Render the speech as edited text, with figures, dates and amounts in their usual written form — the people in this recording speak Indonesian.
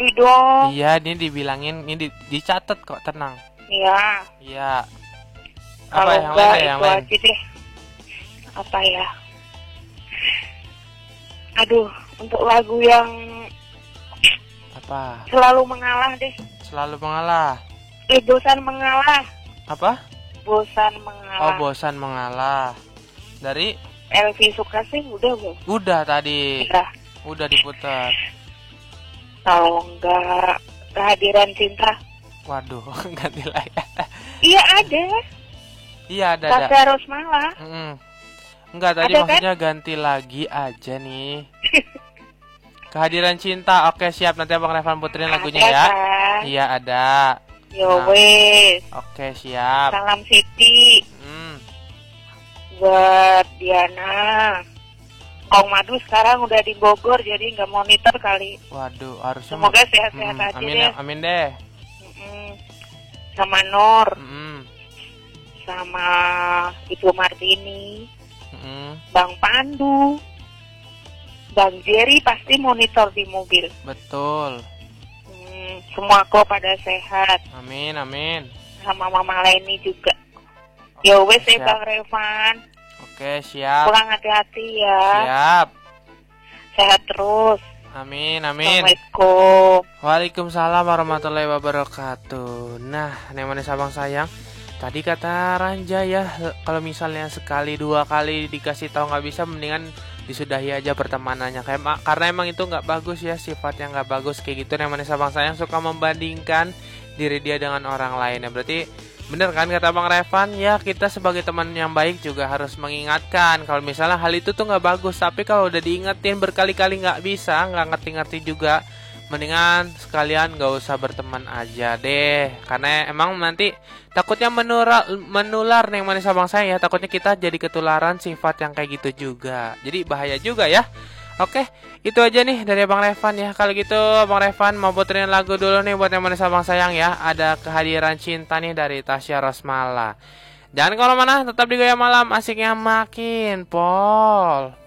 ganti dong. Iya, ini dibilangin, ini dicatat kok, tenang. Iya. Iya. Apa Kalau yang enggak lain deh, yang itu lain? aja deh. Apa ya? Aduh, untuk lagu yang Apa? selalu mengalah deh. Selalu mengalah. Bosan mengalah. Apa? Bosan Oh, mengalah. bosan mengalah. Dari? Elvi Sukasih udah belum? Udah tadi. Udah. Udah diputar. Kalau enggak kehadiran cinta. Waduh, ganti lagi. Iya ada. Iya, ada. Tasya Rosmala. Enggak, tadi Ada, kan? maksudnya ganti lagi aja nih. Kehadiran cinta. Oke, siap. Nanti Abang Revan puterin lagunya Ada, ya. kan? Iya, ada. Yo Nah. wes. Oke, siap. Salam Siti Hmm. buat Diana. Kong Madu sekarang udah di Bogor jadi nggak monitor kali. Waduh, harusnya Semoga sehat-sehat aja amin, deh. amin deh. Sama Nur, Mm-mm. sama Ibu Martini, Mm-mm. Bang Pandu, Bang Jerry pasti monitor di mobil. Betul. Semua kok pada sehat. Amin, amin. Sama Mama Leni juga. Ya wes Siap. Bang Revan. Oke, siap. Pulang hati-hati ya. Siap. Sehat terus. Amin, amin. Assalamualaikum. Waalaikumsalam warahmatullahi wabarakatuh. Nah, manis abang sayang, tadi kata Ranja ya, kalau misalnya sekali dua kali dikasih tahu nggak bisa, mendingan disudahi aja pertemanannya. Karena emang itu nggak bagus ya, sifat yang nggak bagus kayak gitu. Manis abang sayang suka membandingkan diri dia dengan orang lain. Ya berarti bener kan kata Bang Revan, ya kita sebagai teman yang baik juga harus mengingatkan kalau misalnya hal itu tuh nggak bagus. Tapi kalau udah diingetin berkali-kali nggak bisa, nggak ngerti-ngerti juga, mendingan sekalian nggak usah berteman aja deh. Karena emang nanti takutnya menular nih manis abang saya. Takutnya kita jadi ketularan sifat yang kayak gitu juga. Jadi bahaya juga ya. Oke, itu aja nih dari Abang Revan ya. Kalau gitu Abang Revan mau puterin lagu dulu nih buat yang manis abang sayang ya. Ada Kehadiran Cinta nih dari Tasya Rosmala. Jangan kemana-mana, tetap di Gaya Malam, asiknya makin pol.